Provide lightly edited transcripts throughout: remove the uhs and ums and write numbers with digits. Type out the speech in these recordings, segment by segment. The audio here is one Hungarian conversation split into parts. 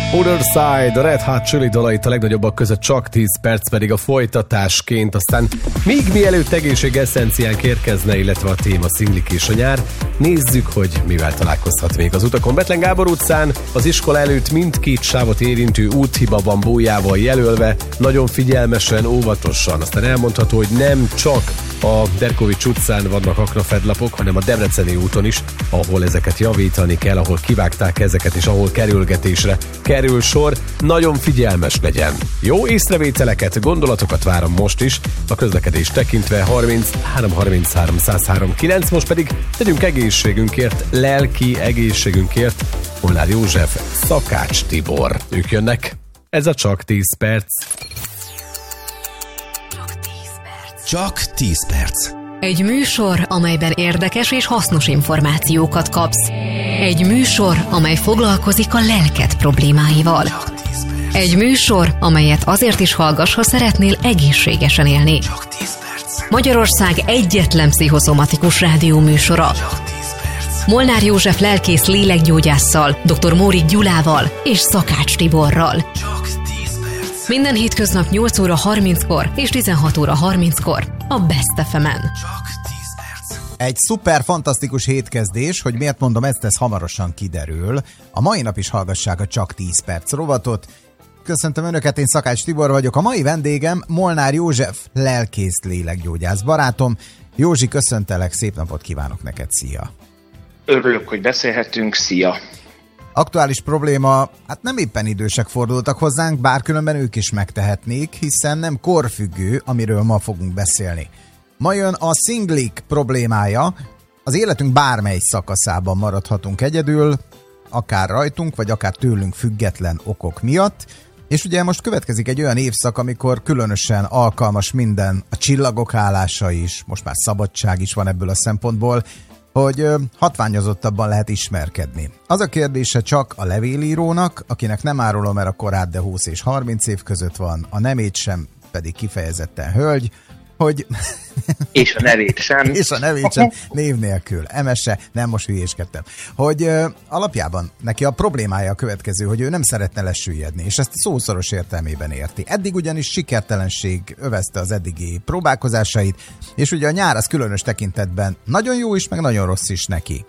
Other Side, a Red Hot Chili dalait a legnagyobbak között csak 10 perc, pedig a folytatásként, aztán még mielőtt egészség eszenciánk érkezne, illetve a téma szinglik és a nyár, nézzük, hogy mivel találkozhat még az utakon. Bethlen Gábor utcán az iskola előtt mindkét sávot érintő úthiba van bójával jelölve, nagyon figyelmesen, óvatosan. Aztán elmondható, hogy nem csak a Derkovics utcán vannak aknafedlapok, hanem a Debreceni úton is, ahol ezeket javítani kell, ahol kivágták ezeket, és ahol kerülgetésre kerül sor. Nagyon figyelmes legyen. Jó észrevételeket, gondolatokat várom most is, a közlekedést tekintve. 33 103 9, most pedig tegyünk egészségünkért, lelki egészségünkért. Molnár József, Szakács Tibor. Ők jönnek. Ez a Csak 10 perc. Csak 10 perc. Egy műsor, amelyben érdekes és hasznos információkat kapsz. Egy műsor, amely foglalkozik a lelked problémáival. Egy műsor, amelyet azért is hallgass, ha szeretnél egészségesen élni. Csak 10 perc. Magyarország egyetlen pszichoszomatikus rádióműsora. Molnár József lelkész lélekgyógyásszal, dr. Mórik Gyulával és Szakács Tiborral. Csak 10 perc. Minden hétköznap 8 óra 30-kor és 16 óra 30-kor a Best FM-en. Csak 10 perc. Egy szuper, fantasztikus hétkezdés, hogy miért mondom ezt, ez hamarosan kiderül. A mai nap is hallgassák a Csak 10 perc rovatot. Köszöntöm Önöket, én Szakács Tibor vagyok. A mai vendégem Molnár József, lelkész lélekgyógyász barátom. Józsi, köszöntelek, szép napot kívánok neked, szia! Örülök, hogy beszélhetünk, szia! Aktuális probléma, hát nem éppen idősek fordultak hozzánk, bár különben ők is megtehetnék, hiszen nem korfüggő, amiről ma fogunk beszélni. Ma jön a szinglik problémája, az életünk bármely szakaszában maradhatunk egyedül, akár rajtunk, vagy akár tőlünk független okok miatt, és ugye most következik egy olyan évszak, amikor különösen alkalmas minden, a csillagok állása is, most már szabadság is van ebből a szempontból, hogy hatványozottabban lehet ismerkedni. Az a kérdése csak a levélírónak, akinek nem árulom el a korát, de 20 és 30 év között van, a nemét sem, pedig kifejezetten hölgy, hogy... És a nevét sem. És a nevét sem, név nélkül. Emese, nem, most hülyéskedtem. Hogy alapjában neki a problémája a következő, hogy ő nem szeretne lesüllyedni, és ezt szószoros értelmében érti. Eddig ugyanis sikertelenség övezte az eddigi próbálkozásait, és ugye a nyár az különös tekintetben nagyon jó is, meg nagyon rossz is neki.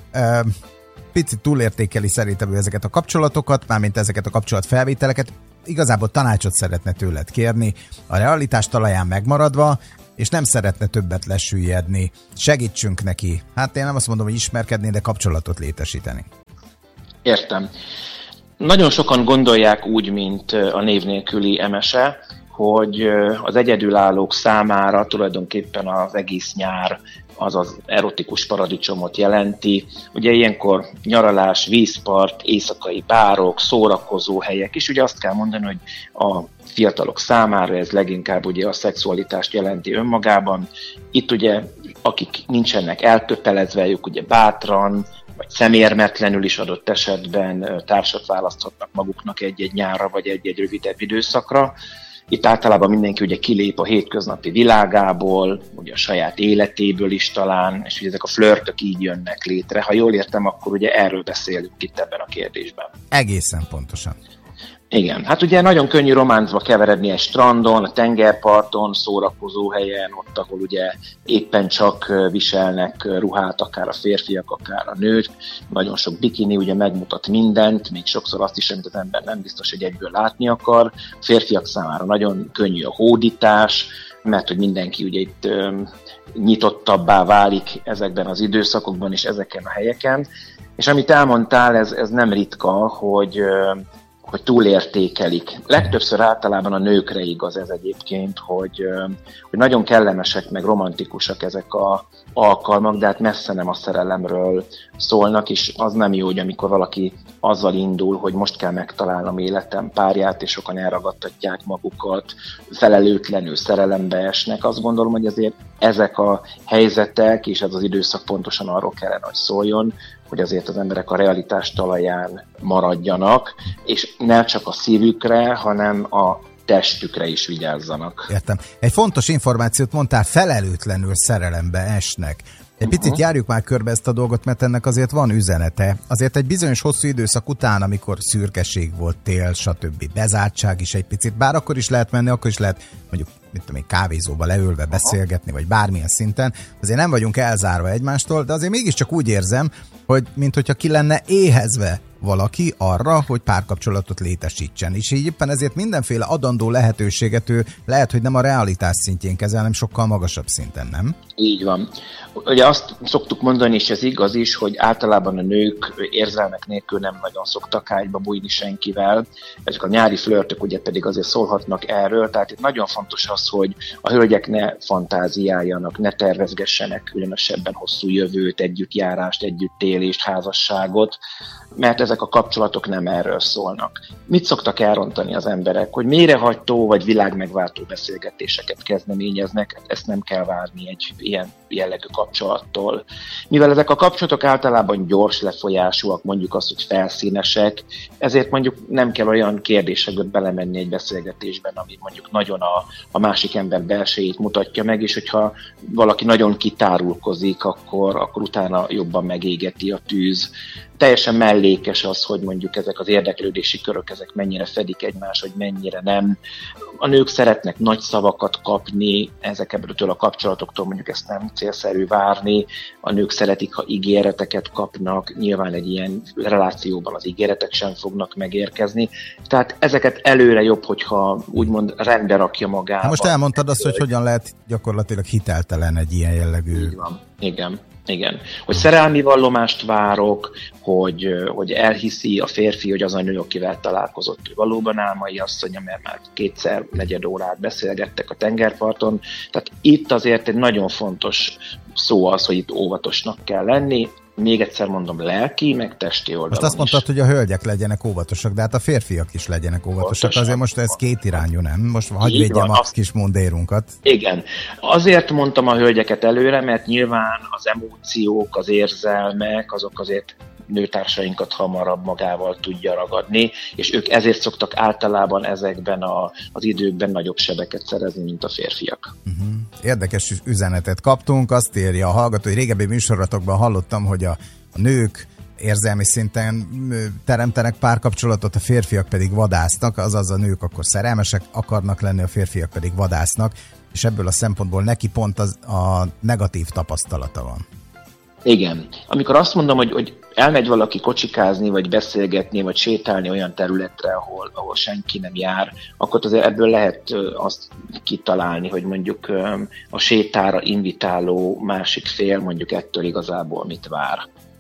Picit túlértékeli szerintem ő ezeket a kapcsolatokat, mármint ezeket a kapcsolatfelvételeket, igazából tanácsot szeretne tőled kérni, a realitás talaján megmaradva, és nem szeretne többet lesüllyedni. Segítsünk neki. Hát én nem azt mondom, hogy ismerkedni, de kapcsolatot létesíteni. Értem. Nagyon sokan gondolják úgy, mint a név nélküli Emese, hogy az egyedülállók számára tulajdonképpen az egész nyár az az erotikus paradicsomot jelenti. Ugye ilyenkor nyaralás, vízpart, éjszakai bárok, szórakozó helyek, és ugye azt kell mondani, hogy a fiatalok számára ez leginkább ugye a szexualitást jelenti önmagában. Itt ugye akik nincsenek elkötelezve, ők ugye bátran, vagy szemérmetlenül is adott esetben társat választhatnak maguknak egy-egy nyárra, vagy egy-egy rövidebb időszakra. Itt általában mindenki ugye kilép a hétköznapi világából, ugye a saját életéből is talán, és ugye ezek a flörtök így jönnek létre. Ha jól értem, akkor ugye erről beszélünk itt ebben a kérdésben. Egészen pontosan. Igen, hát ugye nagyon könnyű románcba keveredni egy strandon, a tengerparton, szórakozó helyen, ott, ahol ugye éppen csak viselnek ruhát, akár a férfiak, akár a nők. Nagyon sok bikini ugye megmutat mindent, még sokszor azt is, amit az ember nem biztos, hogy egyből látni akar. A férfiak számára nagyon könnyű a hódítás, mert hogy mindenki ugye itt nyitottabbá válik ezekben az időszakokban és ezeken a helyeken. És amit elmondtál, ez nem ritka, hogy túlértékelik. Legtöbbször általában a nőkre igaz ez egyébként, hogy nagyon kellemesek, meg romantikusak ezek az alkalmak, de hát messze nem a szerelemről szólnak, és az nem jó, hogy amikor valaki azzal indul, hogy most kell megtalálnom életem párját, és sokan elragadtatják magukat, felelőtlenül szerelembe esnek. Azt gondolom, hogy azért ezek a helyzetek, és ez az időszak pontosan arról kellene, hogy szóljon, hogy azért az emberek a realitás talaján maradjanak, és ne csak a szívükre, hanem a testükre is vigyázzanak. Értem. Egy fontos információt mondtál, felelőtlenül szerelembe esnek. Egy picit járjuk már körbe ezt a dolgot, mert ennek azért van üzenete. Azért egy bizonyos hosszú időszak után, amikor szürkeség volt, tél, stb. Bezártság is egy picit, bár akkor is lehet menni, akkor is lehet mondjuk kávézóba leülve beszélgetni, vagy bármilyen szinten. Azért nem vagyunk elzárva egymástól, de azért mégiscsak úgy érzem, hogy minthogyha ki lenne éhezve valaki arra, hogy párkapcsolatot létesítsen. És így éppen ezért mindenféle adandó lehetőséget ő lehet, hogy nem a realitás szintjén kezel, hanem sokkal magasabb szinten, nem? Így van. Ugye azt szoktuk mondani, és ez igaz is, hogy általában a nők érzelmek nélkül nem nagyon szoktak ágyba bújni senkivel. Ezek a nyári flörtök ugye pedig azért szólhatnak erről, tehát itt nagyon fontos az, hogy a hölgyek ne fantáziáljanak, ne tervezgessenek különösebben hosszú jövőt, együttjárást, együttélést, házasságot, mert ezek a kapcsolatok nem erről szólnak. Mit szoktak elrontani az emberek? Hogy mélyreható vagy világmegváltó beszélgetéseket kezdeményeznek, ezt nem kell várni egy ilyen jellegű kapcsolattól. Mivel ezek a kapcsolatok általában gyors lefolyásúak, mondjuk azt, hogy felszínesek, ezért mondjuk nem kell olyan kérdésekbe belemenni egy beszélgetésben, ami mondjuk nagyon a másik ember belsejét mutatja meg, és hogyha valaki nagyon kitárulkozik, akkor utána jobban megégeti a tűz. Teljesen mellékes az, hogy mondjuk ezek az érdeklődési körök, ezek mennyire fedik egymást, vagy mennyire nem. A nők szeretnek nagy szavakat kapni, ezekből a kapcsolatoktól mondjuk ezt nem célszerű várni. A nők szeretik, ha ígéreteket kapnak, nyilván egy ilyen relációban az ígéretek sem fognak megérkezni. Tehát ezeket előre jobb, hogyha úgymond rendbe rakja magába. Most elmondtad azt, hogy hogyan lehet gyakorlatilag hiteltelen egy ilyen jellegű... Így van. Igen. Hogy szerelmi vallomást várok, hogy elhiszi a férfi, hogy az a nő, akivel találkozott, hogy valóban álmai asszonya, mert már 2 negyed órát beszélgettek a tengerparton. Tehát itt azért egy nagyon fontos szó az, hogy itt óvatosnak kell lenni. Még egyszer mondom, lelki, meg testi oldalon. Most azt mondtad, hogy a hölgyek legyenek óvatosak, de hát a férfiak is legyenek óvatosak. Azért most ez kétirányú, nem? Most hagyj védjem a kis mundérunkat. Igen. Azért mondtam a hölgyeket előre, mert nyilván az emóciók, az érzelmek, azok azért nőtársainkat hamarabb magával tudja ragadni, és ők ezért szoktak általában ezekben az időkben nagyobb sebeket szerezni, mint a férfiak. Érdekes üzenetet kaptunk, azt írja a hallgató, hogy régebbi műsorotokban hallottam, hogy a nők érzelmi szinten teremtenek párkapcsolatot, a férfiak pedig vadásznak, azaz a nők akkor szerelmesek akarnak lenni, a férfiak pedig vadásznak, és ebből a szempontból neki pont a negatív tapasztalata van. Igen. Amikor azt mondom, hogy elmegy valaki kocsikázni, vagy beszélgetni, vagy sétálni olyan területre, ahol senki nem jár, akkor azért ebből lehet azt kitalálni, hogy mondjuk a sétára invitáló másik fél mondjuk ettől igazából mit vár.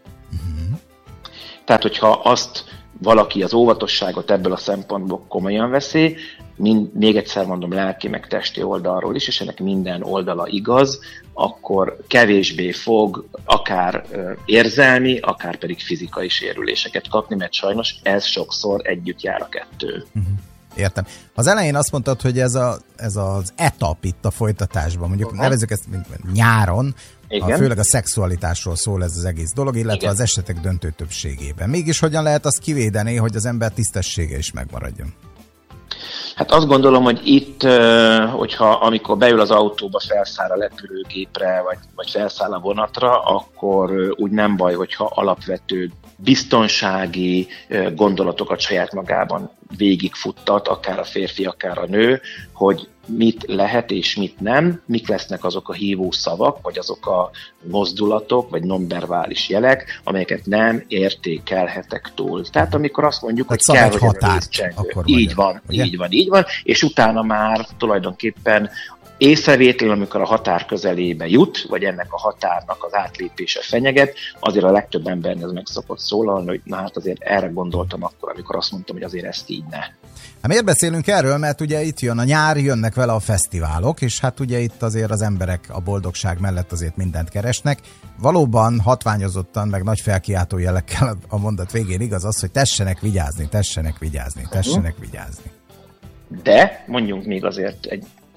Tehát, hogyha azt valaki az óvatosságot ebből a szempontból komolyan veszi, még egyszer mondom, lelki meg testi oldalról is, és ennek minden oldala igaz, akkor kevésbé fog akár érzelmi, akár pedig fizikai sérüléseket kapni, mert sajnos ez sokszor együtt jár a kettő. Értem. Az elején azt mondtad, hogy ez az etap itt a folytatásban, mondjuk nevezzük ezt nyáron, főleg a szexualitásról szól ez az egész dolog, illetve az esetek döntő többségében. Mégis hogyan lehet azt kivédeni, hogy az ember tisztessége is megmaradjon? Hát azt gondolom, hogy itt, amikor beül az autóba, felszáll a repülőgépre, vagy felszáll a vonatra, akkor úgy nem baj, hogyha alapvető biztonsági gondolatokat saját magában végigfuttat, akár a férfi, akár a nő, hogy mit lehet és mit nem, mik lesznek azok a hívó szavak, vagy azok a mozdulatok, vagy nonverbális jelek, amelyeket nem értékelhetek túl. Tehát amikor azt mondjuk, hogy kell, hogy ez a részcsengő. Így van, és utána már tulajdonképpen észrevétlenül, amikor a határ közelébe jut, vagy ennek a határnak az átlépése fenyeget, azért a legtöbb embernek ez meg szokott szólalni, hogy na hát azért erre gondoltam akkor, amikor azt mondtam, hogy azért ezt így ne. Hát miért beszélünk erről? Mert ugye itt jön a nyár, jönnek vele a fesztiválok, és hát ugye itt azért az emberek a boldogság mellett azért mindent keresnek. Valóban hatványozottan, meg nagy felkiáltó jelekkel a mondat végén igaz az, hogy tessenek vigyázni. De mondjunk még azért egy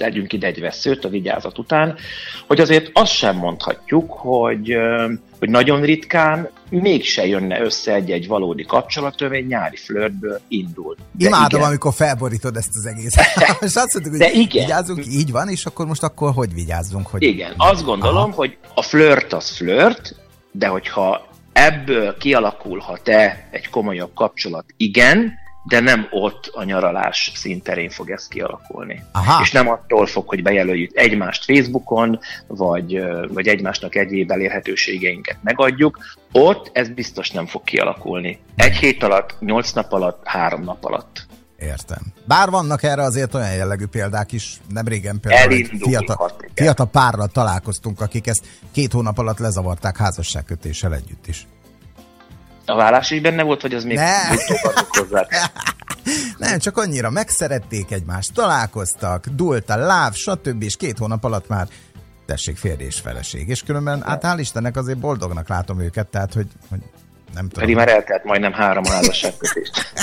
tegyünk ide egy vesszőt a vigyázat után, hogy azért azt sem mondhatjuk, hogy nagyon ritkán mégse jönne össze egy valódi kapcsolatöv, egy nyári flörtből indul. De imádom, igen. amikor felborítod ezt az egészet. Most azt mondtuk, hogy vigyázzunk, így van, és akkor most hogy vigyázzunk? Hogy... Igen, azt gondolom, hogy a flört az flört, de hogyha ebből kialakulhat-e egy komolyabb kapcsolat, igen, de nem ott a nyaralás színterén fog ez kialakulni. Aha. És nem attól fog, hogy bejelöljük egymást Facebookon, vagy egymásnak egyéb elérhetőségeinket megadjuk, ott ez biztos nem fog kialakulni. 1 hét alatt, 8 nap alatt, 3 nap alatt. Értem. Bár vannak erre azért olyan jellegű példák is, nem régen például egy fiatal párral találkoztunk, akik ezt 2 hónap alatt lezavarták házasságkötéssel együtt is. A vállás is benne volt, vagy az még hozzá? Nem, csak annyira megszerették egymást, találkoztak, dúlt a láv, stb. És 2 hónap alatt már tessék férj és feleség. És különben, hát hál' Istennek azért boldognak látom őket, tehát, hogy nem tudom. Pedig már eltelt majdnem 3 házasságkötést.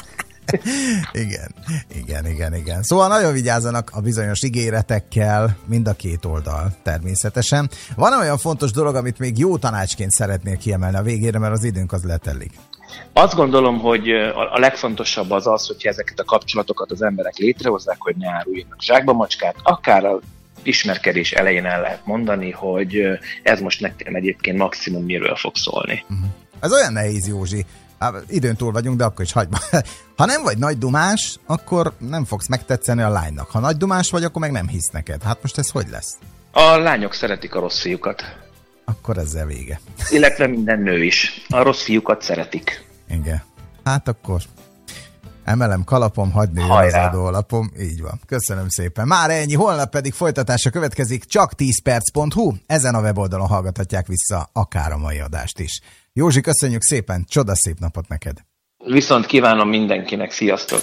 Igen. Szóval nagyon vigyázzanak a bizonyos ígéretekkel, mind a 2 oldal természetesen. Van olyan fontos dolog, amit még jó tanácsként szeretnél kiemelni a végére, mert az időnk az letelik. Azt gondolom, hogy a legfontosabb az, hogyha ezeket a kapcsolatokat az emberek létrehozzák, hogy ne áruljanak zsákba macskát, akár a ismerkedés elején el lehet mondani, hogy ez most nekem egyébként maximum miről fog szólni. Ez olyan nehéz, Józsi. Időn túl vagyunk, de akkor is hagyd. Ha nem vagy nagy dumás, akkor nem fogsz megtetszeni a lánynak. Ha nagy dumás vagy, akkor meg nem hisz neked. Hát most ez hogy lesz? A lányok szeretik a rossz fiúkat. Akkor ezzel vége. Illetve minden nő is. A rossz fiúkat szeretik. Igen. Hát akkor emelem kalapom, hadd nőjön az adólapom. Így van. Köszönöm szépen. Már ennyi, holnap pedig folytatása következik, csak 10perc.hu. Ezen a weboldalon hallgathatják vissza akár a mai adást is. Józsi, köszönjük szépen, csodaszép napot neked! Viszont kívánom mindenkinek, sziasztok!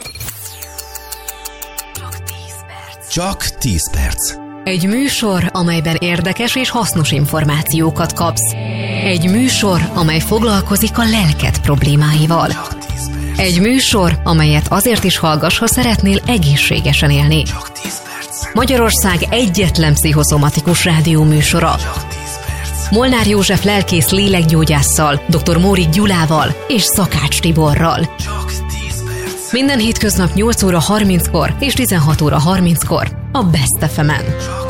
Csak 10 perc. Egy műsor, amelyben érdekes és hasznos információkat kapsz. Egy műsor, amely foglalkozik a lelked problémáival. Egy műsor, amelyet azért is hallgass, ha szeretnél egészségesen élni. Csak 10 perc. Magyarország egyetlen pszichoszomatikus rádióműsora. Molnár József lelkész lélekgyógyásszal, dr. Mórik Gyulával és Szakács Tiborral. Csak 10 perc. Minden hétköznap 8 óra 30-kor és 16 óra 30-kor a Best FM-en.